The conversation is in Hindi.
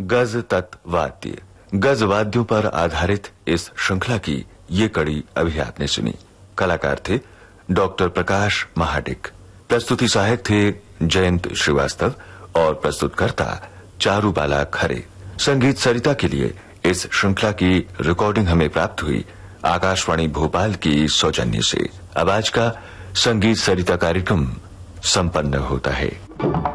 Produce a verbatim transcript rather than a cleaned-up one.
गज तत् वाद्य, गज वाद्यों पर आधारित इस श्रृंखला की ये कड़ी अभी आपने सुनी। कलाकार थे डॉक्टर प्रकाश महाडिक, प्रस्तुति सहायक थे जयंत श्रीवास्तव और प्रस्तुतकर्ता चारुबाला खरे। संगीत सरिता के लिए इस श्रृंखला की रिकॉर्डिंग हमें प्राप्त हुई आकाशवाणी भोपाल की सौजन्य से। अब आज का संगीत सरिता कार्यक्रम संपन्न होता है।